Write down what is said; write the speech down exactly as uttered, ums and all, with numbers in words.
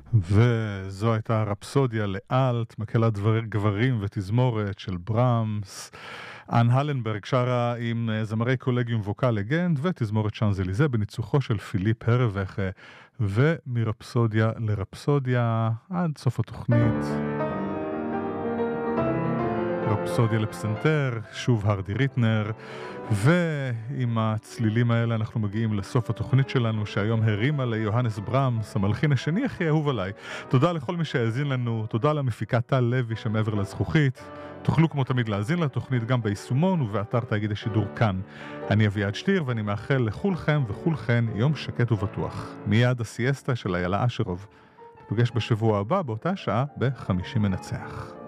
וזו הייתה רפסודיה לאלט, מקהלת דבר- גברים ותזמורת של ברמס. אן הלנברג שרה עם אה, זמרי קולגיום ווקל לגנד ותזמורת שאנזליזה בניצוחו של פיליפ הרבך. אה, ומרפסודיה לרפסודיה עד סוף התוכנית. רפסודיה לפסנתר, שוב הרדי ריטנר, ועם הצלילים האלה אנחנו מגיעים לסוף התוכנית שלנו, שהיום הרימה ליוהנס ברמס, המלחין השני הכי אהוב עליי. תודה לכל מי שהאזין לנו, תודה למפיקה טל לוי שמעבר לזכוכית. תוכלו כמו תמיד להאזין לתוכנית גם ביישומון ובאתר תאגיד השידור כאן. אני אביעד שטיר ואני מאחל לכולכם וכולכן יום שקט ובטוח. מיד הסיאסטה של איילה אשרוב. נפגש בשבוע הבא באותה שעה בחמישי מנצח.